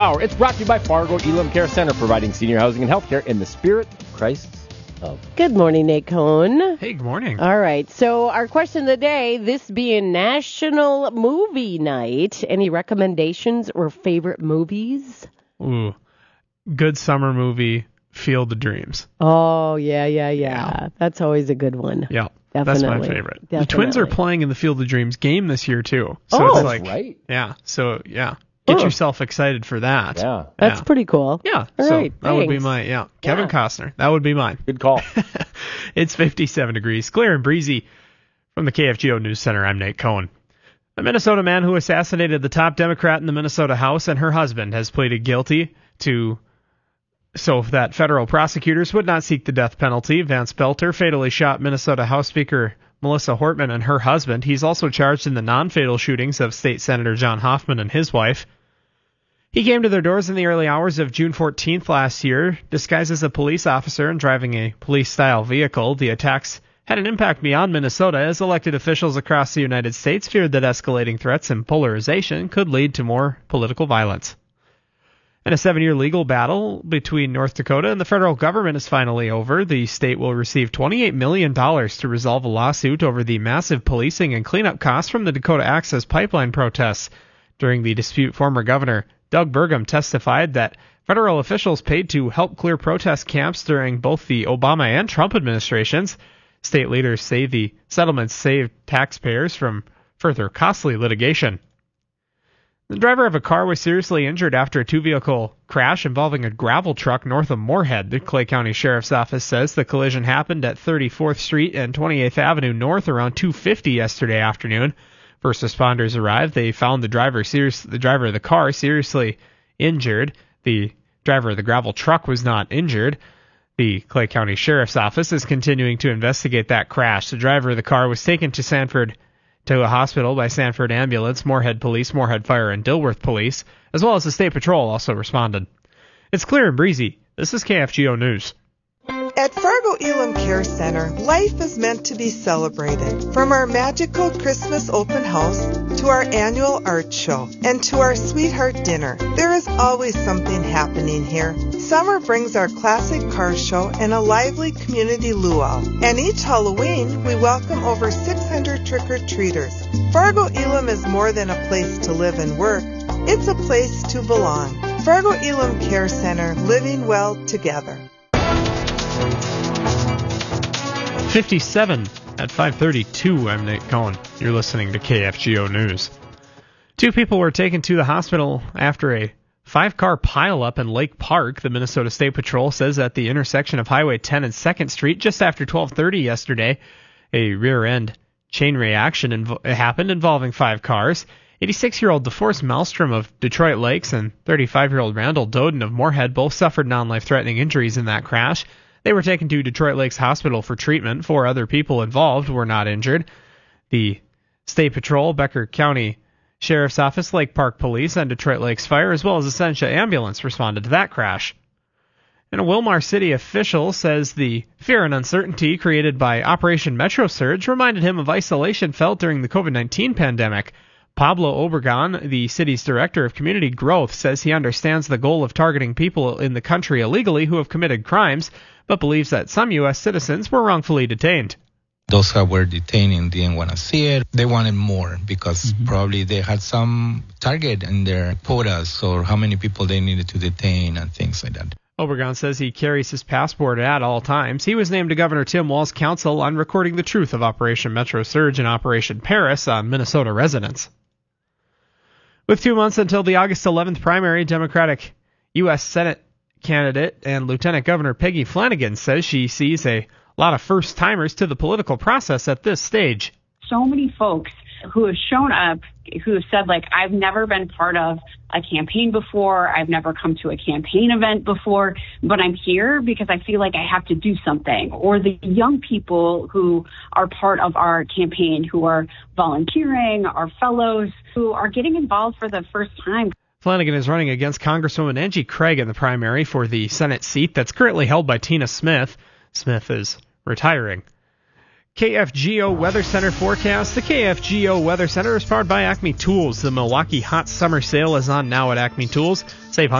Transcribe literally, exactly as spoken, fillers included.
Hour. It's brought to you by Fargo Elam Care Center, providing senior housing and healthcare in the spirit of Christ's love. Good morning, Nate Cohn. Hey, good morning. All right, so our question of the day, this being National Movie Night, any recommendations or favorite movies? Ooh, good summer movie, Field of Dreams. Oh, yeah, yeah, yeah. Yeah. That's always a good one. Yeah, Definitely. that's my favorite. Definitely. The Twins are playing in the Field of Dreams game this year, too. So Oh, it's That's like, right. yeah, so, yeah. Get Oh. yourself excited for that. Yeah. That's yeah. pretty cool. Yeah, All so right, that would be thanks. my, yeah. Kevin Yeah. Costner, that would be mine. Good call. It's fifty-seven degrees, clear and breezy. From the K F G O News Center, I'm Nate Cohn. A Minnesota man who assassinated the top Democrat in the Minnesota House and her husband has pleaded guilty to so that federal prosecutors would not seek the death penalty. Vance Belter fatally shot Minnesota House Speaker Melissa Hortman and her husband. He's also charged in the non-fatal shootings of State Senator John Hoffman and his wife. He came to their doors in the early hours of June fourteenth last year, disguised as a police officer and driving a police-style vehicle. The attacks had an impact beyond Minnesota, as elected officials across the United States feared that escalating threats and polarization could lead to more political violence. And a seven-year legal battle between North Dakota and the federal government is finally over. The state will receive twenty-eight million dollars to resolve a lawsuit over the massive policing and cleanup costs from the Dakota Access Pipeline protests. During the dispute, former Governor Doug Burgum testified that federal officials paid to help clear protest camps during both the Obama and Trump administrations. State leaders say the settlements saved taxpayers from further costly litigation. The driver of a car was seriously injured after a two-vehicle crash involving a gravel truck north of Moorhead. The Clay County Sheriff's Office says the collision happened at thirty-fourth Street and twenty-eighth Avenue North around two fifty yesterday afternoon. First responders arrived. They found the driver serious, the driver of the car seriously injured. The driver of the gravel truck was not injured. The Clay County Sheriff's Office is continuing to investigate that crash. The driver of the car was taken to Sanford to a hospital by Sanford Ambulance, Moorhead Police, Moorhead Fire, and Dilworth Police, as well as the State Patrol also responded. It's clear and breezy. This is K F G O News. At Fargo Elam Care Center, life is meant to be celebrated. From our magical Christmas open house to our annual art show and to our sweetheart dinner, there is always something happening here. Summer brings our classic car show and a lively community luau. And each Halloween, we welcome over six hundred trick-or-treaters. Fargo Elam is more than a place to live and work. It's a place to belong. Fargo Elam Care Center, living well together. fifty-seven at five thirty-two. I'm Nate Cohn. You're listening to K F G O News. Two people were taken to the hospital after a five-car pileup in Lake Park. The Minnesota State Patrol says at the intersection of Highway ten and second Street just after twelve thirty yesterday, a rear-end chain reaction inv- happened involving five cars. eighty-six-year-old DeForest Maelstrom of Detroit Lakes and thirty-five-year-old Randall Doden of Moorhead both suffered non-life-threatening injuries in that crash. They were taken to Detroit Lakes Hospital for treatment. Four other people involved were not injured. The State Patrol, Becker County Sheriff's Office, Lake Park Police, and Detroit Lakes Fire, as well as Essentia Ambulance, responded to that crash. And a Wilmar City official says the fear and uncertainty created by Operation Metro Surge reminded him of isolation felt during the covid nineteen pandemic. Pablo Obregon, the city's director of community growth, says he understands the goal of targeting people in the country illegally who have committed crimes, but believes that some U S citizens were wrongfully detained. Those who were detained didn't want to see it. They wanted more because mm-hmm. probably they had some target in their quotas or how many people they needed to detain and things like that. Obregon says he carries his passport at all times. He was named to Governor Tim Walz's council on recording the truth of Operation Metro Surge and Operation Paris on Minnesota residents. With two months until the August eleventh primary, Democratic U S Senate candidate and Lieutenant Governor Peggy Flanagan says she sees a lot of first-timers to the political process at this stage. So many folks who have shown up who have said, like, I've never been part of a campaign before, I've never come to a campaign event before, but I'm here because I feel like I have to do something. Or the young people who are part of our campaign, who are volunteering, our fellows, who are getting involved for the first time. Flanagan is running against Congresswoman Angie Craig in the primary for the Senate seat that's currently held by Tina Smith. Smith is retiring. K F G O Weather Center forecast. The K F G O Weather Center is powered by Acme Tools. The Milwaukee Hot Summer Sale is on now at Acme Tools. Save